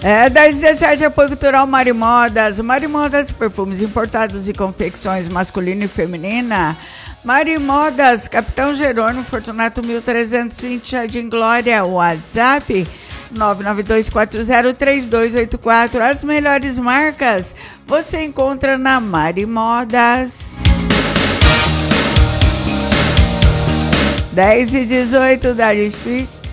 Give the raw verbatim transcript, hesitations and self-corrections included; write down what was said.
É, das dezessete, apoio cultural Mari Modas. Mari Modas, perfumes importados e confecções masculina e feminina. Mari Modas, Capitão Jerônimo, Fortunato mil trezentos e vinte, Jardim Glória. WhatsApp nove nove dois quatro zero três dois oito quatro. As melhores marcas você encontra na Mari Modas. dez e dezoito, Dari Street.